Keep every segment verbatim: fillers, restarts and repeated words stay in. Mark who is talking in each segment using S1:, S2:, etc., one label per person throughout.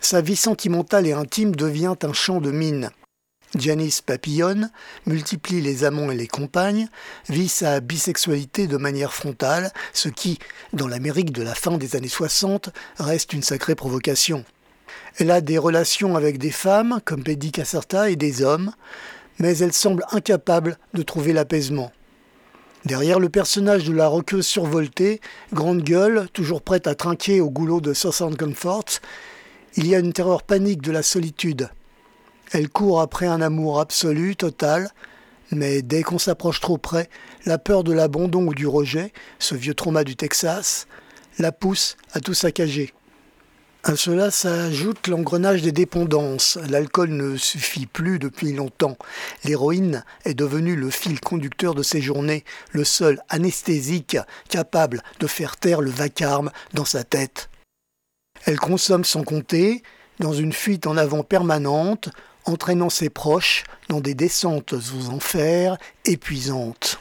S1: Sa vie sentimentale et intime devient un champ de mine. Janis papillonne, multiplie les amants et les compagnes, vit sa bisexualité de manière frontale, ce qui, dans l'Amérique de la fin des années soixante, reste une sacrée provocation. Elle a des relations avec des femmes, comme Peggy Caserta, et des hommes, mais elle semble incapable de trouver l'apaisement. Derrière le personnage de la rockeuse survoltée, grande gueule, toujours prête à trinquer au goulot de Southern Comfort, il y a une terreur panique de la solitude. Elle court après un amour absolu, total, mais dès qu'on s'approche trop près, la peur de l'abandon ou du rejet, ce vieux trauma du Texas, la pousse à tout saccager. À cela s'ajoute l'engrenage des dépendances. L'alcool ne suffit plus depuis longtemps. L'héroïne est devenue le fil conducteur de ses journées, le seul anesthésique capable de faire taire le vacarme dans sa tête. Elle consomme sans compter, dans une fuite en avant permanente, entraînant ses proches dans des descentes aux enfers épuisantes.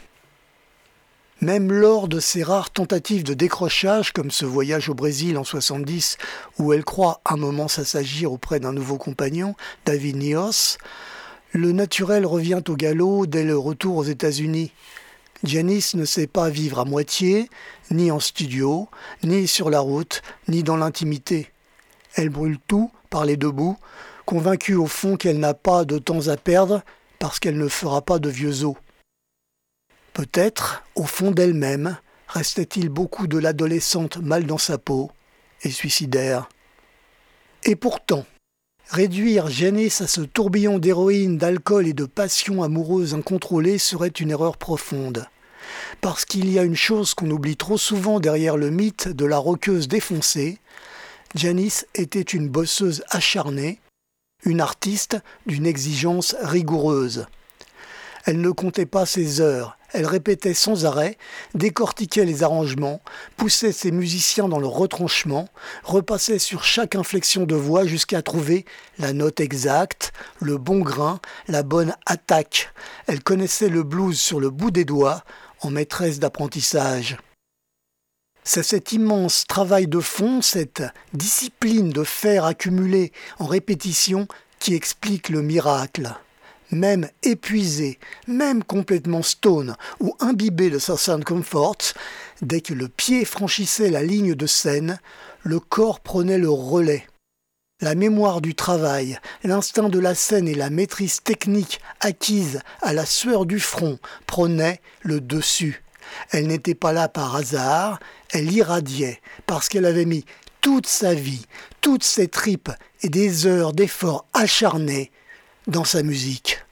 S1: Même lors de ses rares tentatives de décrochage, comme ce voyage au Brésil en soixante-dix, où elle croit un moment s'assagir auprès d'un nouveau compagnon, David Nios, le naturel revient au galop dès le retour aux États-Unis. Janis ne sait pas vivre à moitié, ni en studio, ni sur la route, ni dans l'intimité. Elle brûle tout par les deux bouts, convaincue au fond qu'elle n'a pas de temps à perdre parce qu'elle ne fera pas de vieux os. Peut-être, au fond d'elle-même, restait-il beaucoup de l'adolescente mal dans sa peau et suicidaire. Et pourtant, réduire Janis à ce tourbillon d'héroïne, d'alcool et de passion amoureuse incontrôlée serait une erreur profonde. Parce qu'il y a une chose qu'on oublie trop souvent derrière le mythe de la rockeuse défoncée, Janis était une bosseuse acharnée, une artiste d'une exigence rigoureuse. Elle ne comptait pas ses heures, elle répétait sans arrêt, décortiquait les arrangements, poussait ses musiciens dans le retranchement, repassait sur chaque inflexion de voix jusqu'à trouver la note exacte, le bon grain, la bonne attaque. Elle connaissait le blues sur le bout des doigts, en maîtresse d'apprentissage. C'est cet immense travail de fond, cette discipline de fer accumulé en répétition qui explique le miracle. Même épuisé, même complètement stone ou imbibé de Southern Comfort, dès que le pied franchissait la ligne de scène, le corps prenait le relais. La mémoire du travail, l'instinct de la scène et la maîtrise technique acquise à la sueur du front prenaient le dessus. Elle n'était pas là par hasard, elle irradiait, parce qu'elle avait mis toute sa vie, toutes ses tripes et des heures d'efforts acharnés dans sa musique.